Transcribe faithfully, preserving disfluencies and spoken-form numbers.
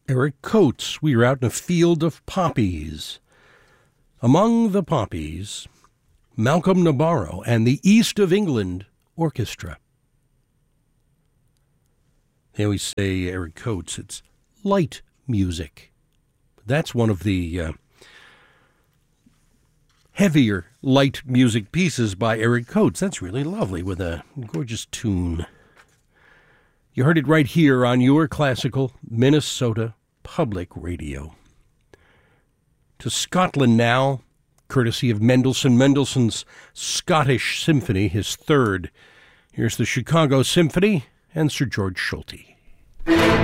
Eric Coates, we are out in a field of poppies. Among the poppies, Malcolm Nabarro and the East of England Orchestra. They always say, Eric Coates, it's light music. That's one of the uh, heavier light music pieces by Eric Coates. That's really lovely with a gorgeous tune. You heard it right here on your classical Minnesota Public Radio. To Scotland now, courtesy of Mendelssohn. Mendelssohn's Scottish Symphony, his third. Here's the Chicago Symphony and Sir George Solti.